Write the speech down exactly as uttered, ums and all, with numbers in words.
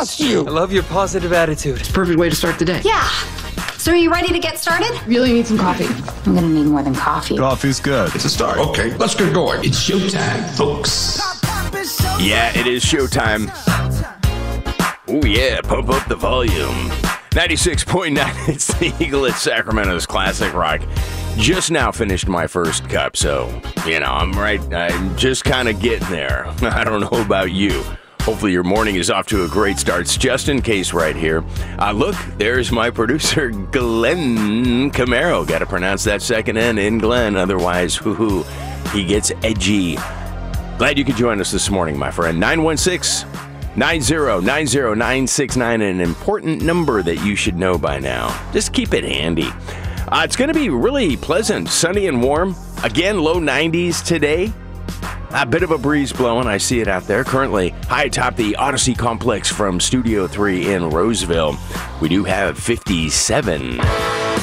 trust you. I love your positive attitude. It's a perfect way to start the day. Yeah. So are you ready to get started? Really need some coffee. I'm gonna need more than coffee. Coffee's good. It's a start. Okay, let's get going. It's showtime, folks. Yeah, it is showtime. Oh, yeah, pump up the volume. ninety-six point nine, it's the Eagle at Sacramento's Classic Rock. Just now finished my first cup, so, you know, I'm right, I'm just kind of getting there. I don't know about you. Hopefully your morning is off to a great start. It's Justin Case right here. Uh, look, there's my producer, Glenn Camaro. Got to pronounce that second N in Glenn, otherwise, hoo-hoo, he gets edgy. Glad you could join us this morning, my friend. nine one six, nine zero nine zero nine six nine, an important number that you should know by now. Just keep it handy. Uh, it's going to be really pleasant, sunny and warm. Again, low nineties today. A bit of a breeze blowing. I see it out there. Currently high atop the Odyssey Complex from Studio three in Roseville. We do have fifty-seven.